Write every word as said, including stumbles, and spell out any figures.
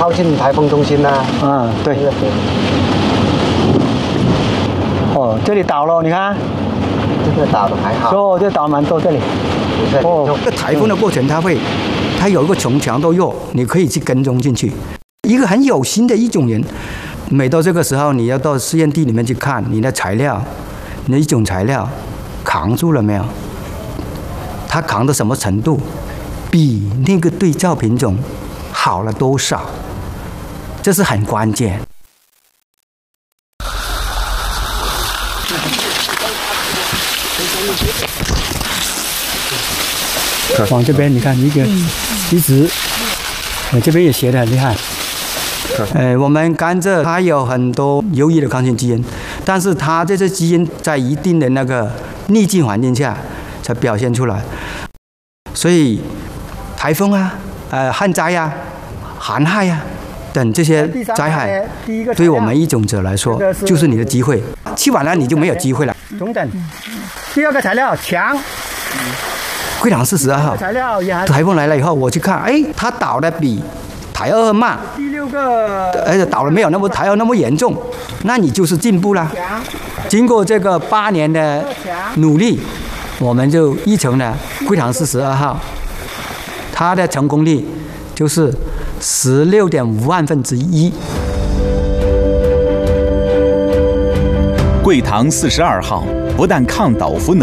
靠近台风中心呐、啊。 嗯，对。哦，这里倒了，你看。 这个倒的还好。 哦，这倒蛮多这里。 哦，这台风的过程，它会，它有一个从强到弱，你可以去跟踪进去。一个很有心的一种人，每到这个时候，你要到试验地里面去看你的材料，你的一种材料扛住了没有？它扛到什么程度？比那个对照品种好了多少？这是很关键。往这边你看一个一直，呃，这边也写得很厉害。呃，我们甘蔗它有很多优异的抗性基因，但是它这些基因在一定的那个逆境环境下才表现出来。所以，台风啊，呃，旱灾呀、啊、寒害呀、啊、等这些灾害，对我们育种者来说，就是你的机会。去晚了你就没有机会了。 中等。第二个材料强。 贵塘四十二号，台风来了以后，我去看，哎，它倒的比台二慢。 第六个， 而且倒的没有那么台二那么严重，那你就是进步了。经过这个八年的努力，我们就育成了贵塘四十二号，它的成功率就是十六点五万分之一。 贵塘四十二号不但抗倒伏能